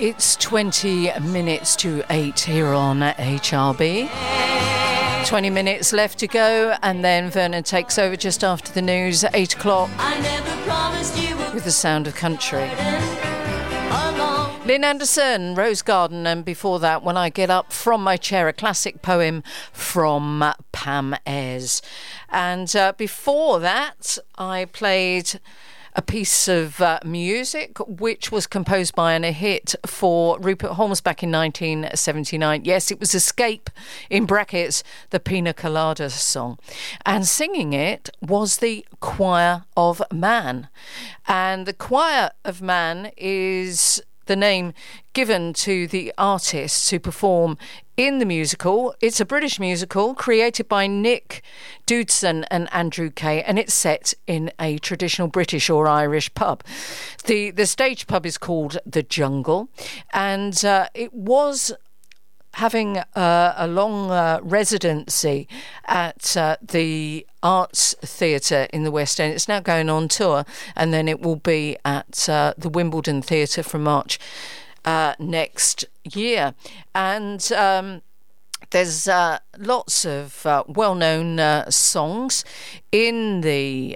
It's 20 minutes to 8 here on HRB. 20 minutes left to go, and then Vernon takes over just after the news at 8 o'clock with the sound of country. Lynn Anderson, Rose Garden, and before that, When I Get Up From My Chair, a classic poem from Pam Ayres. And before that, I played a piece of music which was composed by and a hit for Rupert Holmes back in 1979. Yes, it was Escape, in brackets, the Pina Colada song. And singing it was the Choir of Man. And the Choir of Man is the name given to the artists who perform in the musical. It's a British musical created by Nick Dudson and Andrew Kay, and it's set in a traditional British or Irish pub. The stage pub is called The Jungle, and it was having a long residency at the Arts Theatre in the West End. It's now going on tour, and then it will be at the Wimbledon Theatre from March next year. And there's lots of well-known songs in the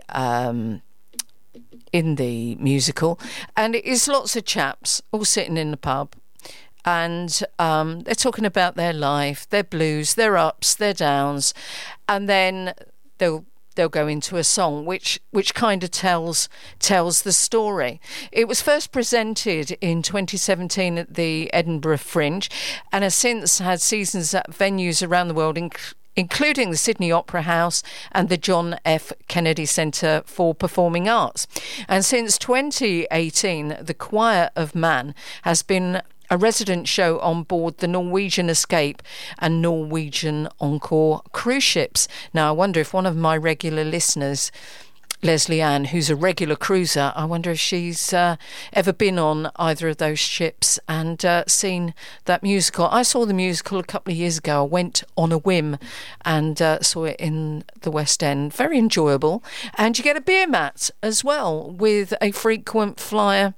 musical, and it is lots of chaps all sitting in the pub. And they're talking about their life, their blues, their ups, their downs, and then they'll go into a song which kind of tells the story. It was first presented in 2017 at the Edinburgh Fringe, and has since had seasons at venues around the world, including the Sydney Opera House and the John F. Kennedy Centre for Performing Arts. And since 2018, the Choir of Man has been a resident show on board the Norwegian Escape and Norwegian Encore cruise ships. Now, I wonder if one of my regular listeners, Leslie Ann, who's a regular cruiser, I wonder if she's ever been on either of those ships and seen that musical. I saw the musical a couple of years ago. I went on a whim and saw it in the West End. Very enjoyable. And you get a beer mat as well with a frequent flyer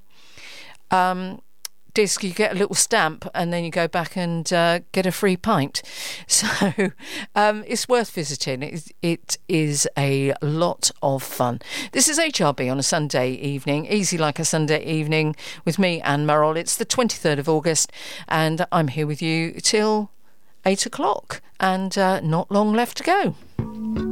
disc. You get a little stamp and then you go back and get a free pint. So it's worth visiting. It is a lot of fun. This is HRB on a Sunday evening, easy like a Sunday evening with me, Anne Murrell. It's the 23rd of August and I'm here with you till 8 o'clock and not long left to go.